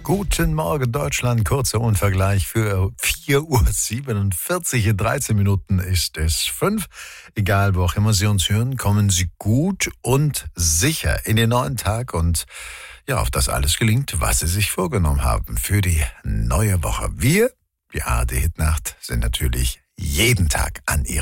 Guten Morgen Deutschland, kurzer Unvergleich für 4:47 Uhr. In 13 Minuten ist es 5. Egal, wo auch immer Sie uns hören, kommen Sie gut und sicher in den neuen Tag und ja, auf das alles gelingt, was Sie sich vorgenommen haben für die neue Woche. Wir, die ARD Hitnacht, sind natürlich jeden Tag an Ihrer